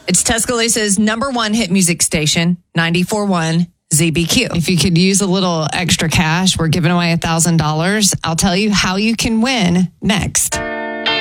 It's Tuscaloosa's number one hit music station, 94.1 ZBQ. If you could use a little extra cash, we're giving away $1,000. I'll tell you how you can win next.